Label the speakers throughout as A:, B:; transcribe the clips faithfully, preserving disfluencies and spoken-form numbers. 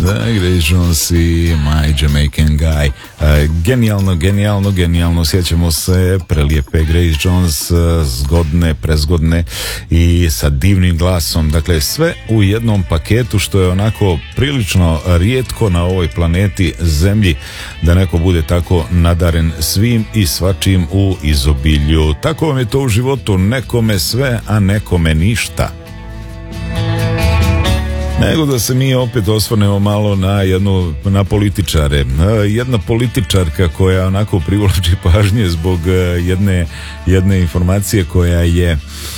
A: Da, Grace Jones i My Jamaican Guy. E, genijalno, genijalno, genijalno. Sjećamo se prelijepe Grace Jones, zgodne, prezgodne i sa divnim glasom. Dakle, sve u jednom paketu, što je onako prilično rijetko na ovoj planeti Zemlji, da neko bude tako nadaren svim i svačim u izobilju. Tako vam je to u životu, nekome sve, a nekome ništa. Nego da se mi opet osvrnemo malo na jednu, na političare. Jedna političarka koja onako privlači pažnje zbog jedne, jedne informacije koja je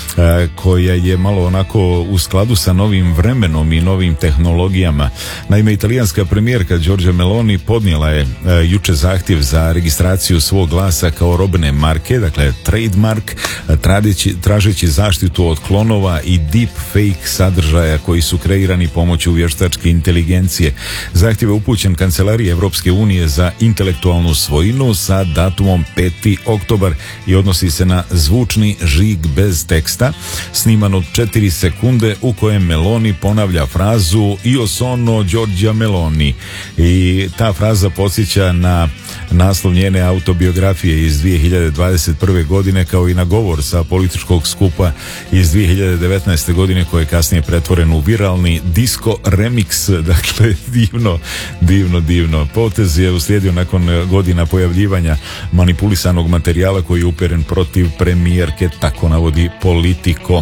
A: koja je malo onako u skladu sa novim vremenom i novim tehnologijama. Naime, italijanska premijerka Giorgia Meloni podnijela je juče zahtjev za registraciju svog glasa kao robne marke, dakle trademark, tražeći, tražeći zaštitu od klonova i deep fake sadržaja koji su kreirani pomoću vještačke inteligencije. Zahtjev je upućen Kancelariji Evropske unije za intelektualnu svojinu sa datumom peti oktobar i odnosi se na zvučni žig bez teksta, sniman od četiri sekunde, u kojem Meloni ponavlja frazu Io sono Giorgia Meloni, i ta fraza podsjeća na naslov njene autobiografije iz dvije hiljade dvadeset prve godine, kao i na govor sa političkog skupa iz dvije hiljade devetnaeste godine, koji je kasnije pretvoren u viralni disco remix. Dakle, divno, divno, divno. Potez je uslijedio nakon godina pojavljivanja manipulisanog materijala koji je uperen protiv premijerke, tako navodi Politico.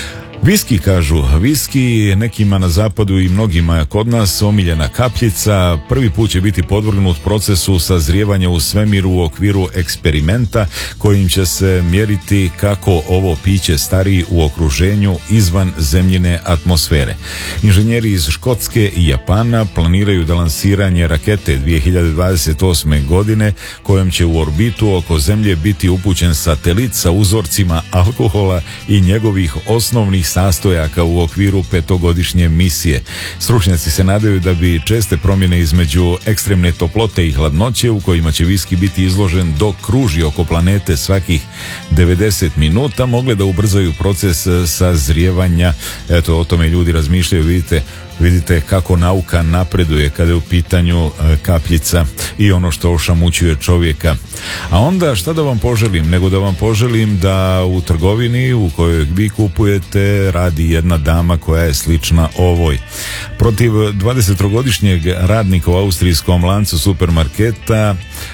A: Viski, kažu, viski nekima na zapadu i mnogima kod nas omiljena kapljica. Prvi put će biti podvrgnut procesu sazrijevanja u svemiru u okviru eksperimenta kojim će se mjeriti kako ovo piće stari u okruženju izvan zemljine atmosfere. Inženjeri iz Škotske i Japana planiraju da lansiranje rakete dvije hiljade dvadeset osme godine, kojom će u orbitu oko Zemlje biti upućen satelit sa uzorcima alkohola i njegovih osnovnih sastojaka u okviru petogodišnje misije. Stručnjaci se nadaju da bi česte promjene između ekstremne toplote i hladnoće, u kojima će viski biti izložen dok kruži oko planete svakih devedeset minuta, mogle da ubrzaju proces sazrijevanja. Eto, o tome ljudi razmišljaju. Vidite, vidite kako nauka napreduje kada je u pitanju kapljica i ono što ošamućuje čovjeka. A onda šta da vam poželim, nego da vam poželim da u trgovini u kojoj vi kupujete radi jedna dama koja je slična ovoj. Protiv dvadesettrogodišnjeg radnika u austrijskom lancu supermarketa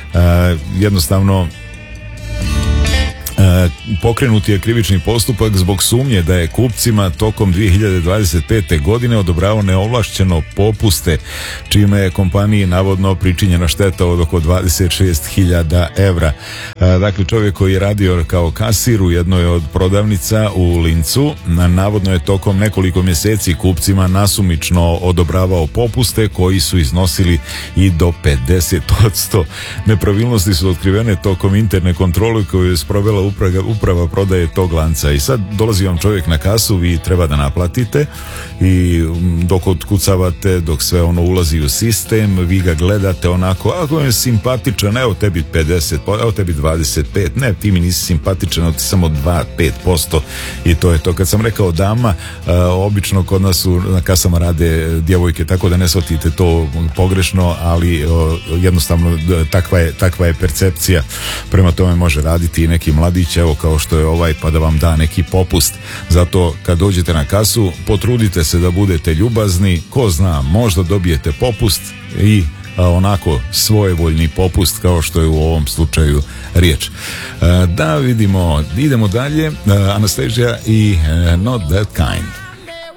A: jednostavno pokrenut je krivični postupak zbog sumnje da je kupcima tokom dvije hiljade dvadeset pete godine odobravao neovlašćeno popuste, čime je kompaniji navodno pričinjena šteta od oko dvadeset šest hiljada evra. Dakle, čovjek koji je radio kao kasir u jednoj od prodavnica u Lincu, navodno je tokom nekoliko mjeseci kupcima nasumično odobravao popuste koji su iznosili i do pedeset posto. Nepravilnosti su otkrivene tokom interne kontrole koju je sprovela uprava, uprava prodaje tog lanca. I sad dolazi vam čovjek na kasu, vi treba da naplatite i dok otkucavate, dok sve ono ulazi u sistem, vi ga gledate onako, ako je simpatičan, evo tebi pedeset, evo tebi dvadeset pet, ne, ti mi nisi simpatičan, evo ti samo dva do pet posto i to je to. Kad sam rekao dama, obično kod nas na kasama rade djevojke, tako da ne shvatite to pogrešno, ali jednostavno takva je, takva je percepcija. Prema tome može raditi i neki mladić, evo kao što je ovaj, pa da vam da neki popust. Zato kad dođete na kasu, potrudite se da budete ljubazni, ko zna, možda dobijete popust i a, onako svojevoljni popust, kao što je u ovom slučaju riječ. A, da vidimo, idemo dalje. Anastasia i Not That Kind.